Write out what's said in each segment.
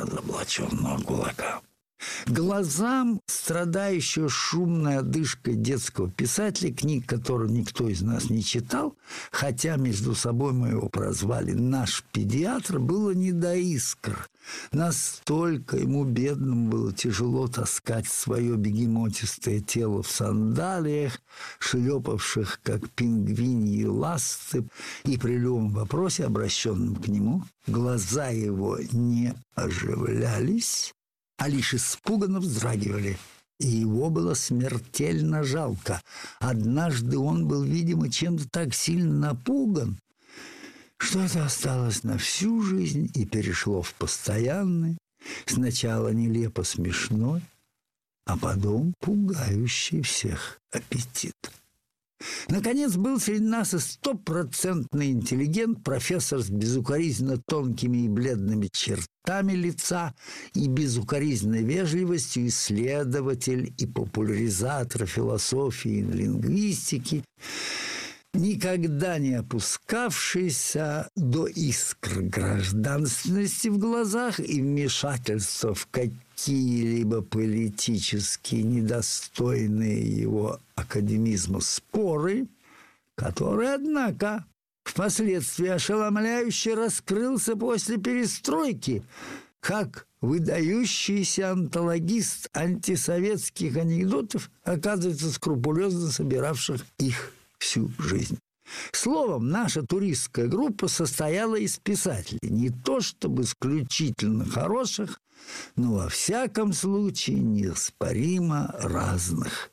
разоблаченного кулака. Глазам, страдающего шумной одышкой детского писателя, книг, которые никто из нас не читал, хотя между собой мы его прозвали «наш педиатр», было не до искр. Настолько ему, бедному, было тяжело таскать свое бегемотистое тело в сандалиях, шлепавших, как пингвиньи ласты, и при любом вопросе, обращенном к нему, глаза его не оживлялись, а лишь испуганно вздрагивали. И его было смертельно жалко. Однажды он был, видимо, чем-то так сильно напуган, что это осталось на всю жизнь и перешло в постоянный, сначала нелепо смешной, а потом пугающий всех аппетит. Наконец, был среди нас и стопроцентный интеллигент, профессор с безукоризненно тонкими и бледными чертами лица и безукоризненной вежливостью, исследователь и популяризатор философии и лингвистики, никогда не опускавшийся до искр гражданственности в глазах и вмешательства в какие-либо политические недостойные его академизма споры, который, однако, впоследствии ошеломляюще раскрылся после перестройки, как выдающийся антологист антисоветских анекдотов, оказывается, скрупулезно собиравших их всю жизнь. Словом, наша туристская группа состояла из писателей, не то чтобы исключительно хороших, но во всяком случае неоспоримо разных.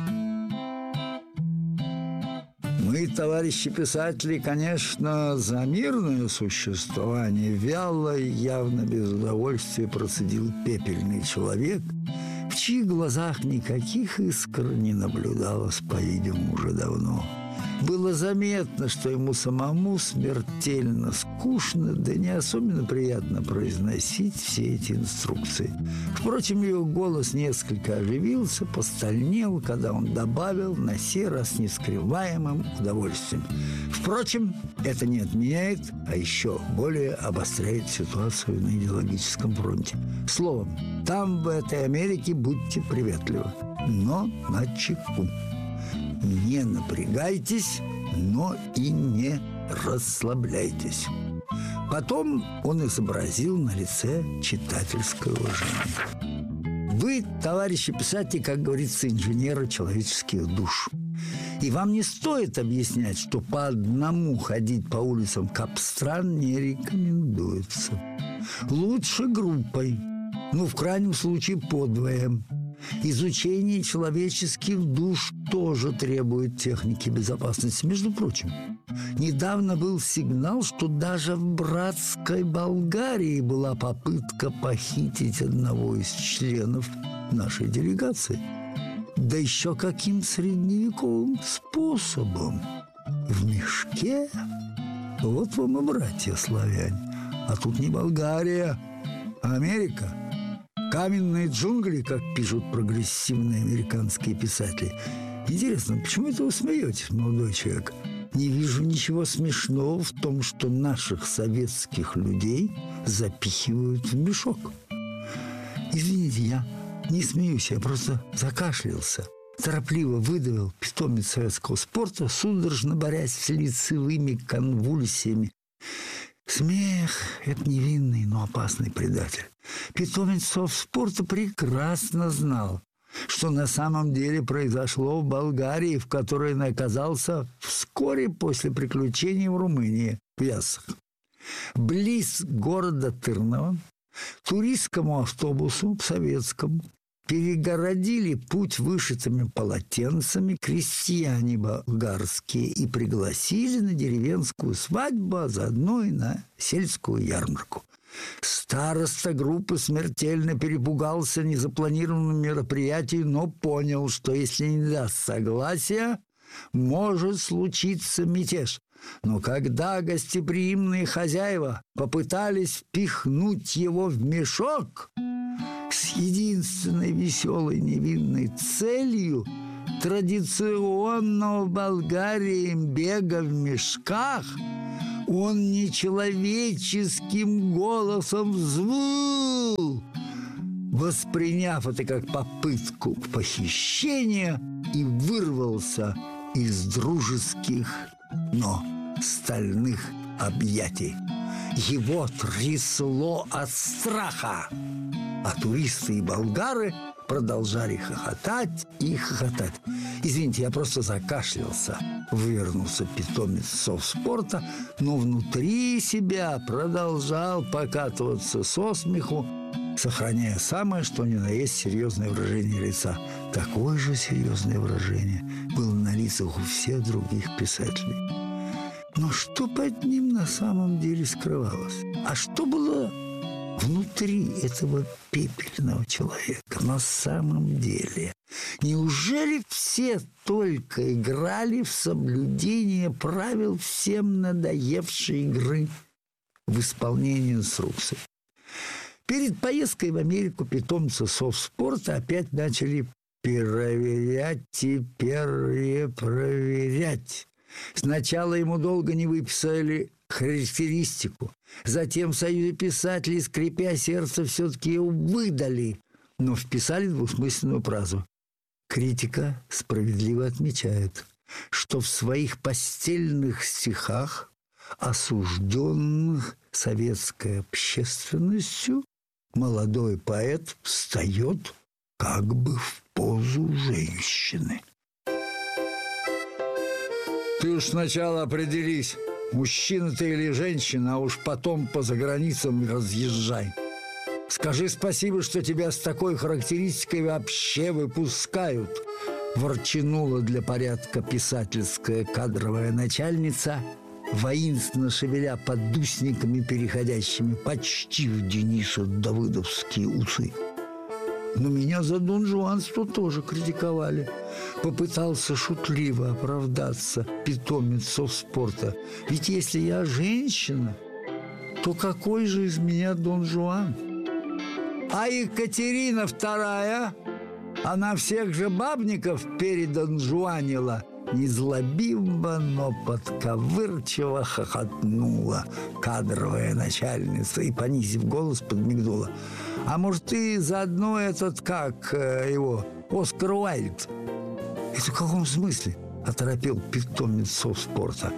Мы, товарищи писатели, конечно, за мирное существование, вяло и явно без удовольствия процедил пепельный человек, в чьих глазах никаких искр не наблюдалось, по-видимому, уже давно. Было заметно, что ему самому смертельно скучно, да не особенно приятно произносить все эти инструкции. Впрочем, его голос несколько оживился, постальнел, когда он добавил на сей раз нескрываемым удовольствием. Впрочем, это не отменяет, а еще более обостряет ситуацию на идеологическом фронте. Словом, там, в этой Америке, будьте приветливы, но начеку. Не напрягайтесь, но и не расслабляйтесь. Потом он изобразил на лице читательское уважение. Вы, товарищи писатели, как говорится, инженеры человеческих душ. И вам не стоит объяснять, что по одному ходить по улицам Капстран не рекомендуется. Лучше группой, в крайнем случае подвое. Изучение человеческих душ тоже требует техники безопасности. Между прочим, недавно был сигнал, что даже в братской Болгарии была попытка похитить одного из членов нашей делегации. Да еще каким средневековым способом. В мешке? Вот вам и братья славяне. А тут не Болгария, а Америка. Каменные джунгли, как пишут прогрессивные американские писатели. Интересно, почему это вы смеетесь, молодой человек? Не вижу ничего смешного в том, что наших советских людей запихивают в мешок. Извините, я не смеюсь, я просто закашлялся. Торопливо выдавил питомец советского спорта, судорожно борясь с лицевыми конвульсиями. Смех – это невинный, но опасный предатель. Питомец спорта прекрасно знал, что на самом деле произошло в Болгарии, в которой он оказался вскоре после приключений в Румынии, в Яссах. Близ города Тырново туристскому автобусу советскому перегородили путь вышитыми полотенцами крестьяне болгарские и пригласили на деревенскую свадьбу, а заодно и на сельскую ярмарку. Староста группы смертельно перепугался незапланированным мероприятием, но понял, что если не даст согласия, может случиться мятеж. Но когда гостеприимные хозяева попытались впихнуть его в мешок с единственной веселой невинной целью традиционного в Болгарии бега в мешках, Он нечеловеческим голосом взвыл, восприняв это как попытку похищения, и вырвался из дружеских, но стальных объятий. Его трясло от страха, а туристы и болгары продолжали хохотать и хохотать. Извините, я просто закашлялся. Вывернулся питомец совспорта, но внутри себя продолжал покатываться со смеху, сохраняя самое, что ни на есть серьезное выражение лица. Такое же серьезное выражение было на лицах у всех других писателей. Но что под ним на самом деле скрывалось? А что было внутри этого пепельного человека на самом деле? Неужели все только играли в соблюдение правил всем надоевшей игры в исполнении инструкций? Перед поездкой в Америку питомца совспорта опять начали проверять и перепроверять. Сначала ему долго не выписали характеристику. Затем в Союзе писателей, скрипя сердце, все-таки его выдали, но вписали двусмысленную фразу. Критика справедливо отмечает, что в своих постельных стихах, осужденных советской общественностью, молодой поэт встает как бы в позу женщины. Ты уж сначала определись, мужчина ты или женщина, а уж потом по заграницам разъезжай. Скажи спасибо, что тебя с такой характеристикой вообще выпускают, ворчанула для порядка писательская кадровая начальница, воинственно шевеля подусниками, переходящими почти в Дениса давыдовские усы. Но меня за донжуанство тоже критиковали. Попытался шутливо оправдаться питомец совспорта. Ведь если я женщина, то какой же из меня Дон Жуан? А Екатерина II, она всех же бабников передонжуанила. Незлобиво, но подковырчиво хохотнула кадровая начальница и, понизив голос, подмигнула. А может, ты заодно этот, как его, Оскар Уайльд? Это в каком смысле? Оторопел питомец совспорта.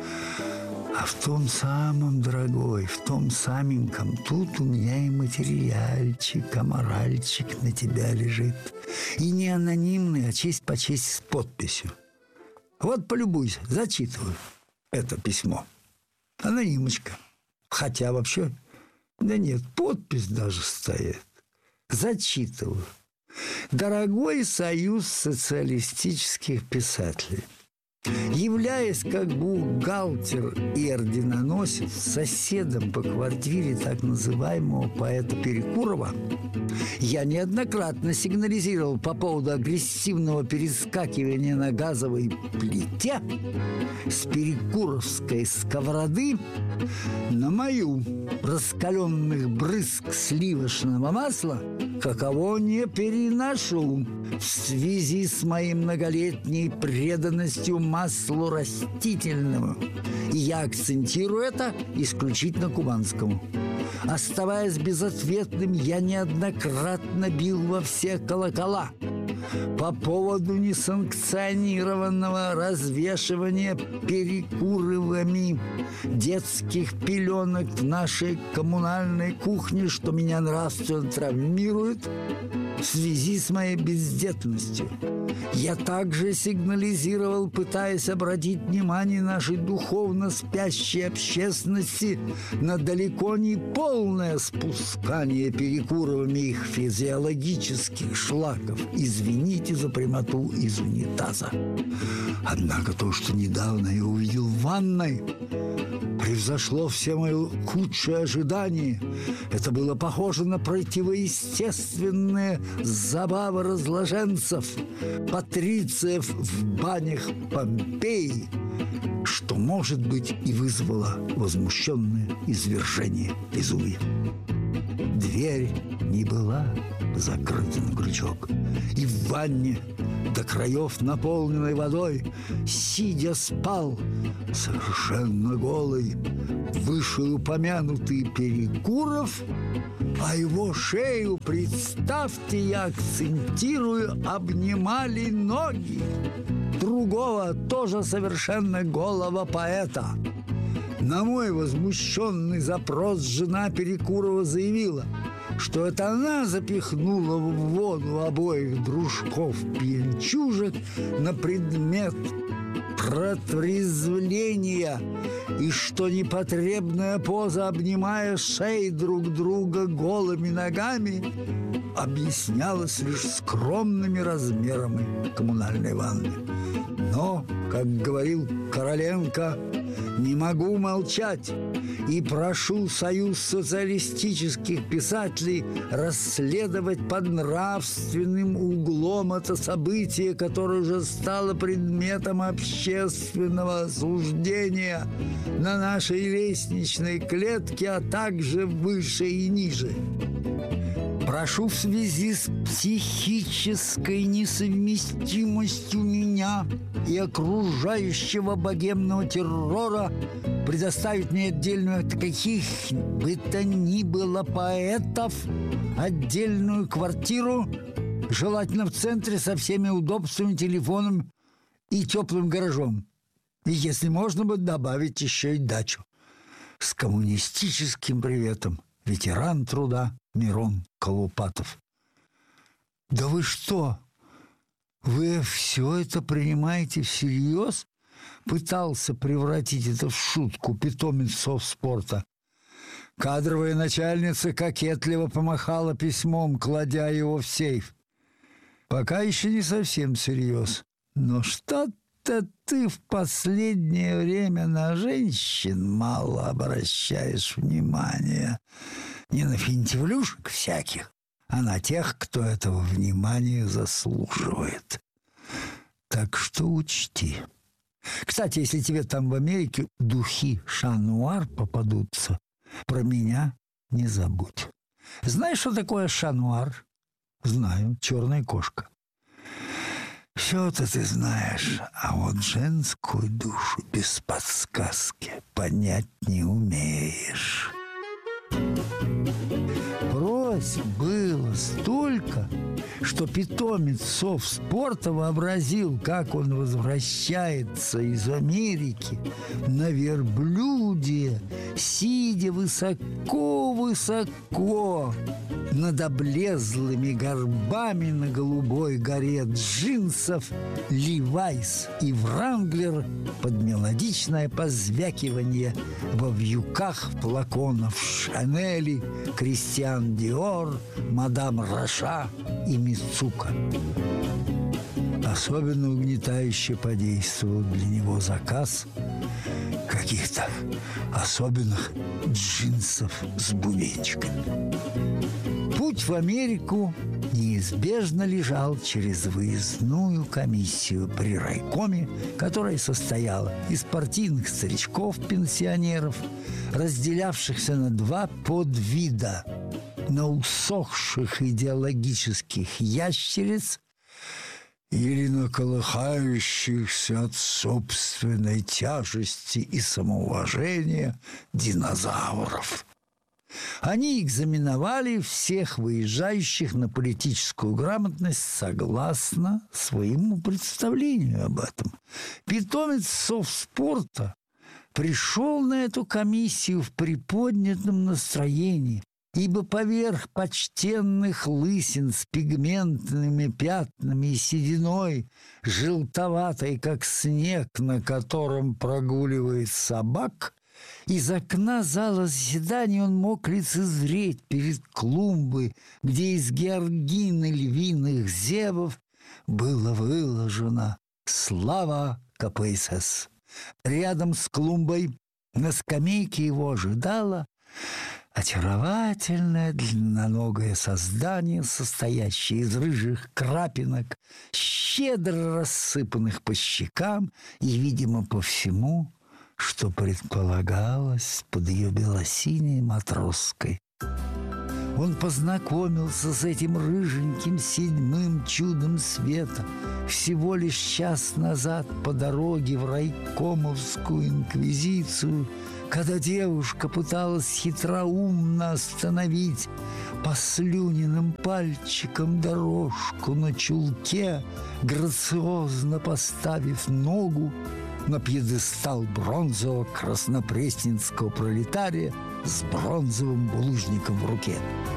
А в том самом, дорогой, в том саменьком. Тут у меня и материальчик, а моральчик на тебя лежит. И не анонимный, а честь по чести с подписью. Вот полюбуйся, зачитываю это письмо. Анонимочка. Хотя вообще, да нет, подпись даже стоит. Зачитываю. Дорогой Союз социалистических писателей, являясь как бухгалтер и орденоносец соседом по квартире так называемого поэта Перекурова, я неоднократно сигнализировал по поводу агрессивного перескакивания на газовой плите с перекуровской сковороды на мою раскаленных брызг сливочного масла, каково не переношу в связи с моей многолетней преданностью маслу растительному. И я акцентирую это исключительно кубанскому. Оставаясь безответным, я неоднократно бил во все колокола по поводу несанкционированного развешивания Перекуровыми детских пеленок в нашей коммунальной кухне, что меня нравственно травмирует в связи с моей бездетностью. Я также сигнализировал, пытаясь обратить внимание нашей духовно спящей общественности на далеко не полное спускание Перекуровыми их физиологических шлаков. Извините за прямоту из унитаза. Однако то, что недавно я увидел в ванной, превзошло все мои худшие ожидания. Это было похоже на противоестественные забавы разложенцев, патрициев в банях Помпеи, что, может быть, и вызвало возмущенное извержение Везувия. Дверь не была закрыта на крючок, и в ванне, до краев наполненной водой, сидя спал совершенно голый вышеупомянутый Перекуров, а его шею, представьте, я акцентирую, обнимали ноги другого, тоже совершенно голого поэта. На мой возмущенный запрос жена Перекурова заявила, что это она запихнула в воду обоих дружков-пьянчужек на предмет протрезвления, и что непотребная поза, обнимая шеи друг друга голыми ногами, объяснялась лишь скромными размерами коммунальной ванны. Но, как говорил Короленко, не могу молчать и прошу Союз социалистических писателей расследовать под нравственным углом это событие, которое уже стало предметом общественного осуждения на нашей лестничной клетке, а также выше и ниже. Прошу в связи с психической несовместимостью меня и окружающего богемного террора предоставить мне отдельную от каких бы то ни было поэтов отдельную квартиру, желательно в центре, со всеми удобствами, телефоном и теплым гаражом. И, если можно бы, добавить еще и дачу. С коммунистическим приветом. Ветеран труда Мирон Колупатов. Да вы что? Вы все это принимаете всерьез? Пытался превратить это в шутку питомец совспорта. Кадровая начальница кокетливо помахала письмом, кладя его в сейф. Пока еще не совсем всерьез. Но что-то ты в последнее время на женщин мало обращаешь внимания. Не на финтифлюшек всяких, а на тех, кто этого внимания заслуживает. Так что учти. Кстати, если тебе там в Америке духи Шануар попадутся, про меня не забудь. Знаешь, что такое Шануар? Знаю, черная кошка. Все-то ты знаешь, а вот женскую душу без подсказки понять не умеешь. Просьб было столько, что питомец совспорта вообразил, как он возвращается из Америки на верблюде, сидя высоко-высоко над облезлыми горбами на голубой горе джинсов «Ливайс» и «Вранглер» под мелодичное позвякивание во вьюках флаконов «Шанели», «Кристиан Диор», «Мадам Роша» и «Мицука». Особенно угнетающе подействовал для него заказ каких-то особенных джинсов с бубенчиками. Путь в Америку неизбежно лежал через выездную комиссию при райкоме, которая состояла из партийных старичков-пенсионеров, разделявшихся на два подвида: на усохших идеологических ящериц или на колыхающихся от собственной тяжести и самоуважения динозавров. Они экзаменовали всех выезжающих на политическую грамотность согласно своему представлению об этом. Питомец совспорта пришел на эту комиссию в приподнятом настроении, ибо поверх почтенных лысин с пигментными пятнами и сединой, желтоватой, как снег, на котором прогуливает собак, из окна зала заседаний он мог лицезреть перед клумбой, где из георгины львиных зевов было выложено «Слава КПСС». Рядом с клумбой на скамейке его ожидало очаровательное длинноногое создание, состоящее из рыжих крапинок, щедро рассыпанных по щекам и, видимо, по всему, что предполагалось под ее белосиней матросской Он познакомился с этим рыженьким седьмым чудом света всего лишь час назад по дороге в райкомовскую инквизицию, когда девушка пыталась хитроумно остановить послюненным пальчиком дорожку на чулке, грациозно поставив ногу на пьедестал бронзового краснопресненского пролетария с бронзовым булыжником в руке.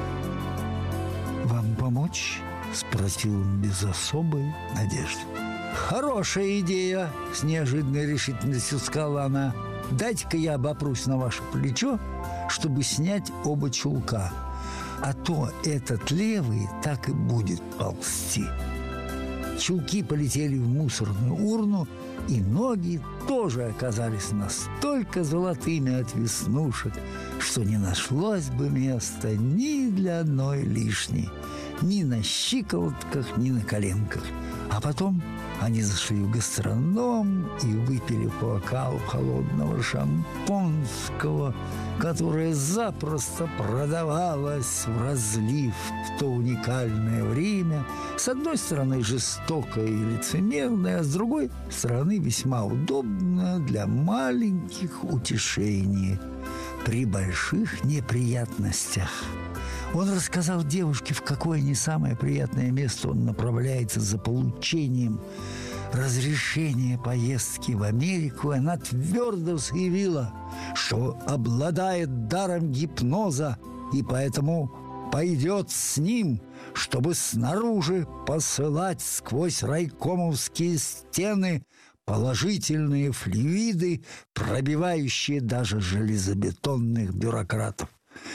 «Вам помочь?» – спросил он без особой надежды. «Хорошая идея!» – с неожиданной решительностью сказала она. «Дайте-ка я обопрусь на ваше плечо, чтобы снять оба чулка, а то этот левый так и будет ползти». Чулки полетели в мусорную урну, и ноги тоже оказались настолько золотыми от веснушек, что не нашлось бы места ни для одной лишней, ни на щиколотках, ни на коленках. А потом они зашли в гастроном и выпили по бокалу холодного шампанского, которое запросто продавалось в разлив в то уникальное время, с одной стороны жестокое и лицемерное, а с другой стороны весьма удобное для маленьких утешений при больших неприятностях. Он рассказал девушке, в какое не самое приятное место он направляется за получением разрешения поездки в Америку. Она твердо заявила, что обладает даром гипноза и поэтому пойдет с ним, чтобы снаружи посылать сквозь райкомовские стены положительные флюиды, пробивающие даже железобетонных бюрократов.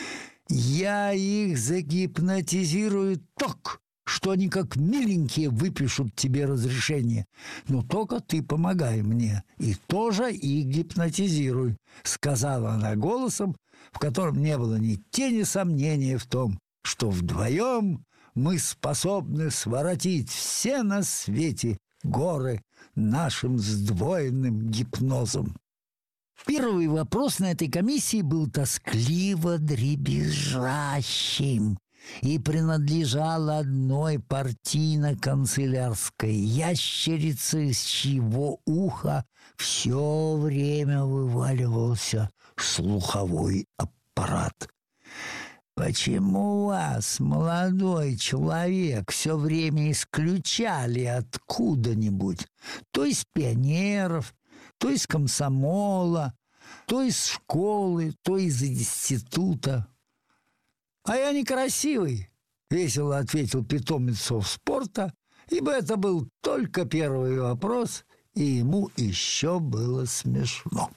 «Я их загипнотизирую так, что они как миленькие выпишут тебе разрешение. Но только ты помогай мне и тоже их гипнотизируй», — сказала она голосом, в котором не было ни тени сомнения в том, что вдвоем мы способны своротить все на свете горы нашим сдвоенным гипнозом. Первый вопрос на этой комиссии был тоскливо дребезжащим и принадлежал одной партийно-канцелярской ящерице, с чьего уха все время вываливался слуховой аппарат. «Почему вас, молодой человек, все время исключали откуда-нибудь? То из пионеров, то из комсомола, то из школы, то из института». «А я некрасивый», — весело ответил питомец совспорта, ибо это был только первый вопрос, и ему еще было смешно.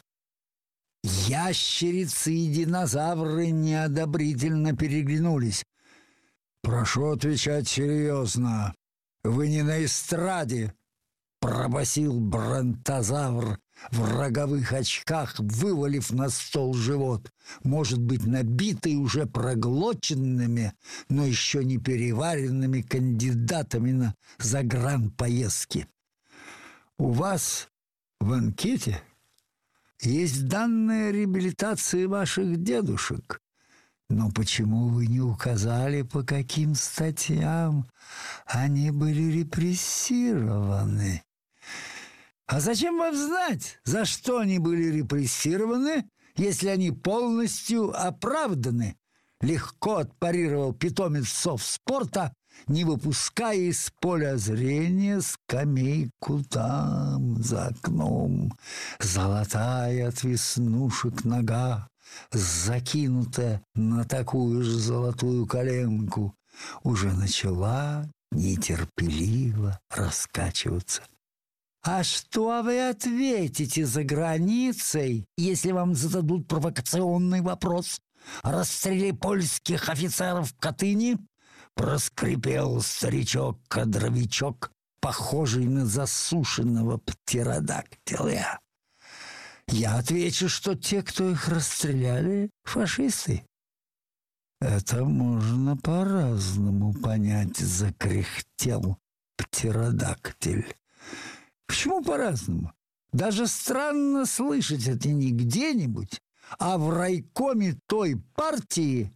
Ящерицы и динозавры неодобрительно переглянулись. «Прошу отвечать серьезно. Вы не на эстраде», — пробасил бронтозавр в роговых очках, вывалив на стол живот, может быть, набитый уже проглоченными, но еще не переваренными кандидатами на загранпоездки. «У вас в анкете есть данные о реабилитации ваших дедушек. Но почему вы не указали, по каким статьям они были репрессированы?» «А зачем вам знать, за что они были репрессированы, если они полностью оправданы?» Легко отпарировал питомец совспорта, не выпуская из поля зрения скамейку там, за окном. Золотая от веснушек нога, закинутая на такую же золотую коленку, уже начала нетерпеливо раскачиваться. «А что вы ответите за границей, если вам зададут провокационный вопрос? Расстрели польских офицеров в Катыни?» — проскрипел старичок-кадровичок, похожий на засушенного птеродактиля. «Я отвечу, что те, кто их расстреляли, фашисты». «Это можно по-разному понять», — закряхтел птеродактиль. «Почему по-разному? Даже странно слышать это не где-нибудь, а в райкоме той партии,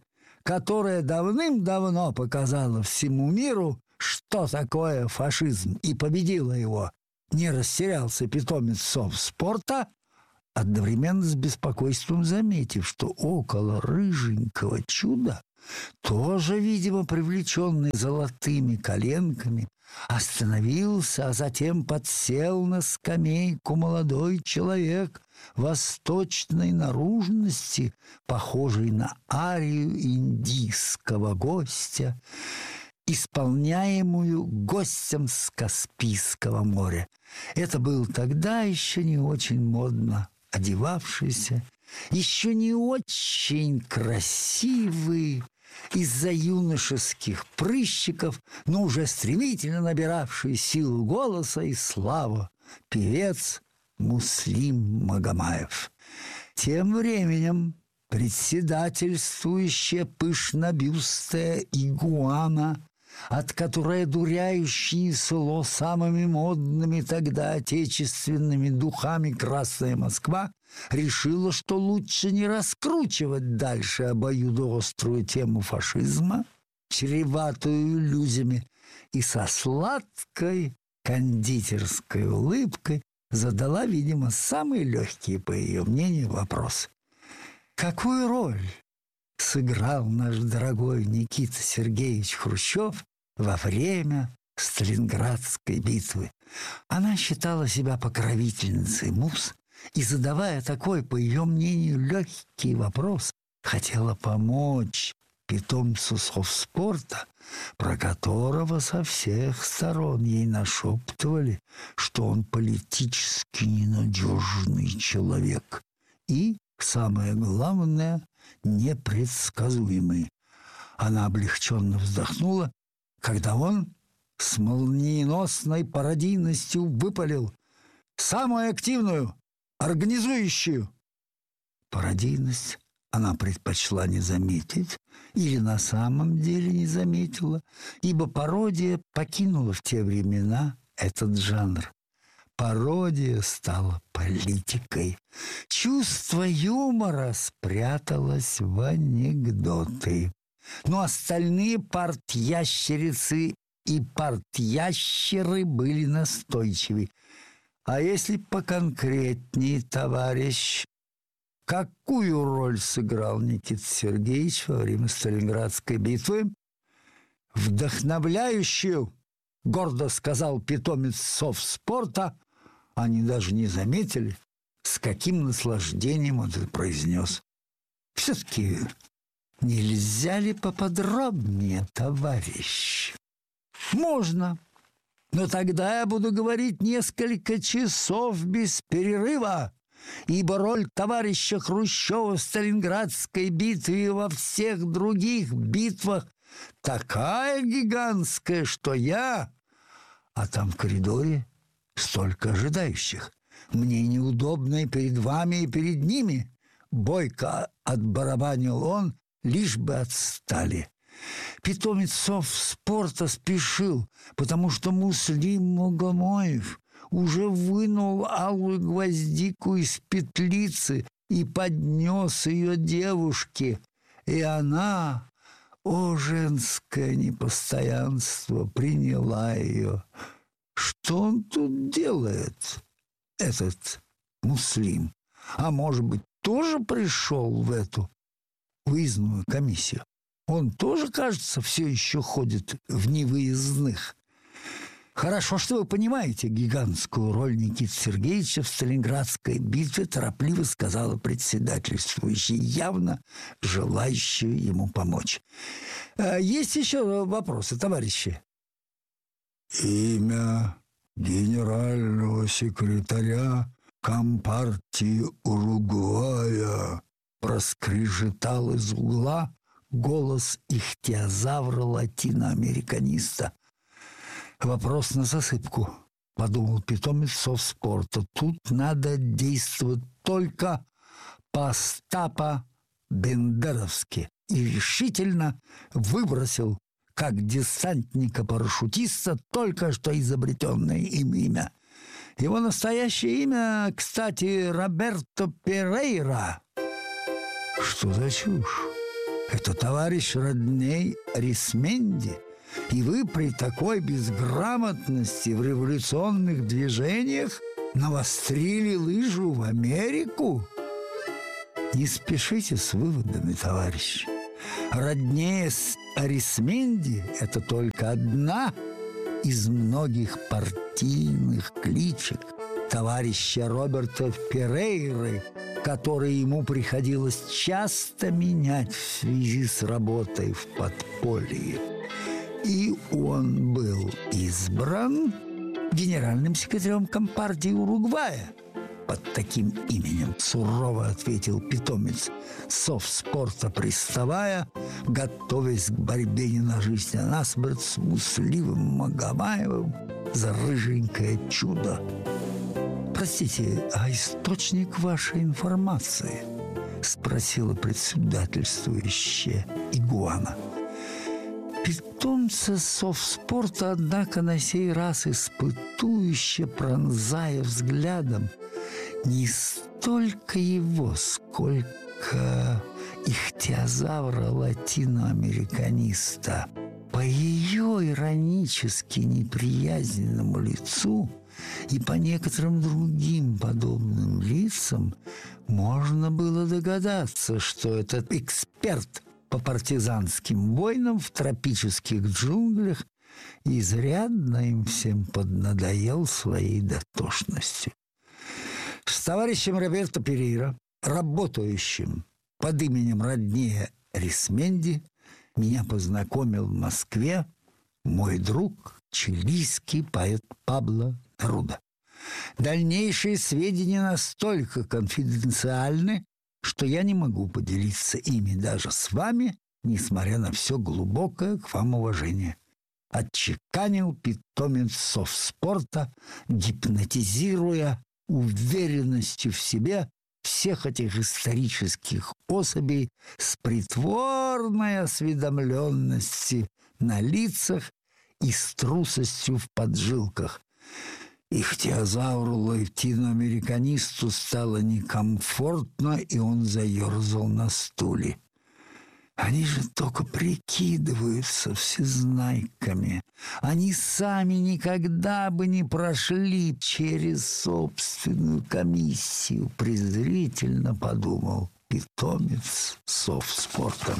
которое давным-давно показало всему миру, что такое фашизм, и победило его. Не растерялся питомец совспорта, одновременно с беспокойством заметив, что около рыженького чуда, тоже, видимо, привлеченный золотыми коленками, остановился, а затем подсел на скамейку молодой человек восточной наружности, похожий на арию индийского гостя, исполняемую гостем с Каспийского моря. Это был тогда еще не очень модно одевавшийся, еще не очень красивый, из-за юношеских прыщиков, но уже стремительно набиравший силу голоса и славу, певец Муслим Магомаев. Тем временем председательствующая пышнобюстая игуана, от которой одуряюще несло самыми модными тогда отечественными духами «Красная Москва», решила, что лучше не раскручивать дальше обоюдоострую тему фашизма, чреватую иллюзиями, и со сладкой кондитерской улыбкой задала, видимо, самые легкие, по ее мнению, вопросы. Какую роль сыграл наш дорогой Никита Сергеевич Хрущев во время Сталинградской битвы? Она считала себя покровительницей муз и, задавая такой, по ее мнению, легкий вопрос, хотела помочь питомцу совспорта, про которого со всех сторон ей нашептывали, что он политически ненадежный человек и, самое главное, непредсказуемый. Она облегченно вздохнула, когда он с молниеносной пародийностью выпалил: «Самую активную, организующую!» Пародийность она предпочла не заметить или на самом деле не заметила, ибо пародия покинула в те времена этот жанр. Пародия стала политикой. Чувство юмора спряталось в анекдоты. Но остальные партящерицы и партящеры были настойчивы. А если поконкретнее, товарищ, какую роль сыграл Никита Сергеевич во время Сталинградской битвы? Вдохновляющую, гордо сказал питомец совспорта. Они даже не заметили, с каким наслаждением он это произнес. Все-таки нельзя ли поподробнее, товарищ? Можно, но тогда я буду говорить несколько часов без перерыва, ибо роль товарища Хрущева в Сталинградской битве и во всех других битвах такая гигантская, что я... А там в коридоре столько ожидающих. Мне неудобно и перед вами, и перед ними. Бойко отбарабанил он, лишь бы отстали. Питомец совспорта спешил, потому что Муслим Магомаев уже вынул алую гвоздику из петлицы и поднес ее девушке. И она, о женское непостоянство, приняла ее. Что он тут делает, этот Муслим? А может быть, тоже пришел в эту выездную комиссию? Он тоже, кажется, все еще ходит в невыездных. Хорошо, что вы понимаете гигантскую роль Никиты Сергеевича в Сталинградской битве, торопливо сказала председательствующая, явно желающая ему помочь. Есть еще вопросы, товарищи? Имя генерального секретаря Компартии Уругвая проскрежетал из угла голос ихтиозавра-латиноамериканиста. «Вопрос на засыпку», — подумал питомец совспорта. «Тут надо действовать только по-остапо-бендеровски». И решительно выбросил, как десантника-парашютиста, только что изобретенное им имя. Его настоящее имя, кстати, Роберто Перейра. Что за чушь? Это товарищ родней Арисменди. И вы при такой безграмотности в революционных движениях навострили лыжу в Америку? Не спешите с выводами, товарищи. Роднее с Арисменди – это только одна из многих партийных кличек товарища Роберта Перейры, которые ему приходилось часто менять в связи с работой в подполье. И он был избран генеральным секретарем Компартии Уругвая. Под таким именем сурово ответил питомец совспорта, приставая, готовясь к борьбе не на жизнь, а на смерть с Мусливым Магомаевым за рыженькое чудо. «Простите, а источник вашей информации?» – спросила председательствующая Игуана. Питомца совспорта, однако, на сей раз испытующе пронзая взглядом не столько его, сколько ихтиозавра латиноамериканиста, по ее иронически неприязненному лицу и по некоторым другим подобным лицам можно было догадаться, что этот эксперт по партизанским войнам в тропических джунглях изрядно им всем поднадоел своей дотошностью. С товарищем Роберто Перейра, работающим под именем роднее Арисменди, меня познакомил в Москве мой друг, чилийский поэт Пабло Неруда. Дальнейшие сведения настолько конфиденциальны, что я не могу поделиться ими даже с вами, несмотря на все глубокое к вам уважение. Отчеканил питомец совспорта, гипнотизируя уверенностью в себе всех этих исторических особей с притворной осведомленностью на лицах и с трусостью в поджилках. Ихтиозавру латиноамериканисту стало некомфортно, и он заерзал на стуле. Они же только прикидываются всезнайками. Они сами никогда бы не прошли через собственную комиссию, презрительно подумал питомец совспорта.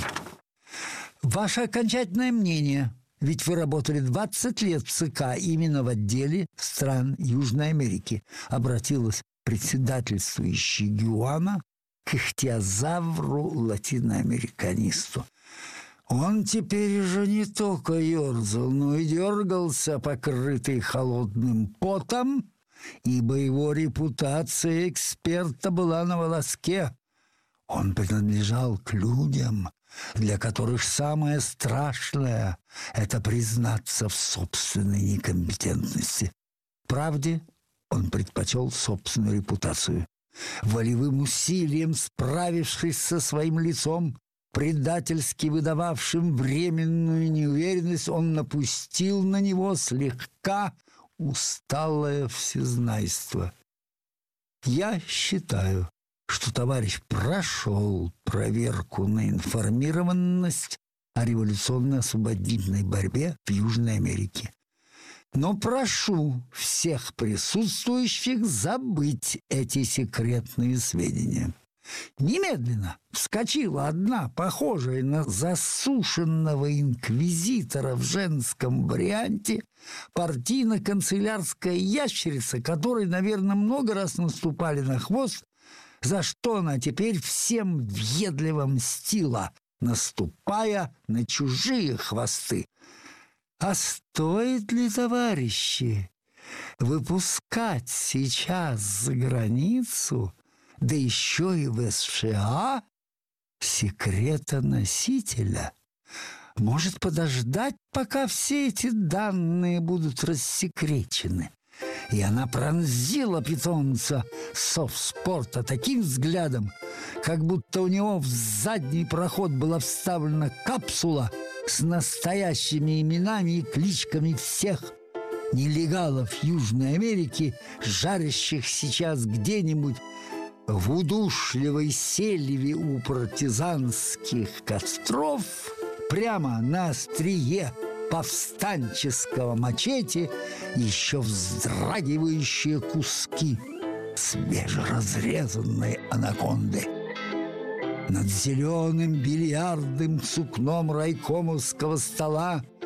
Ваше окончательное мнение? Ведь вы работали 20 лет в ЦК именно в отделе стран Южной Америки. Обратилась председательствующая Гуана к ихтиозавру латиноамериканисту. Он теперь уже не только ерзал, но и дергался, покрытый холодным потом, ибо его репутация эксперта была на волоске. Он принадлежал к людям, для которых самое страшное – это признаться в собственной некомпетентности. Правде он предпочел собственную репутацию. Волевым усилием, справившись со своим лицом, предательски выдававшим временную неуверенность, он напустил на него слегка усталое всезнайство. Я считаю, что товарищ прошел проверку на информированность о революционно-освободительной борьбе в Южной Америке. Но прошу всех присутствующих забыть эти секретные сведения. Немедленно вскочила одна, похожая на засушенного инквизитора в женском варианте, партийно-канцелярская ящерица, которой, наверное, много раз наступали на хвост, за что она теперь всем въедливо мстила, наступая на чужие хвосты. А стоит ли, товарищи, выпускать сейчас за границу, да еще и в США, секретоносителя? Может подождать, пока все эти данные будут рассекречены? И она пронзила питомца совспорта таким взглядом, как будто у него в задний проход была вставлена капсула с настоящими именами и кличками всех нелегалов Южной Америки, жарящих сейчас где-нибудь В удушливой сельве у партизанских костров прямо на острие повстанческого мачете еще вздрагивающие куски свежеразрезанной анаконды. Над зеленым бильярдным сукном райкомовского стола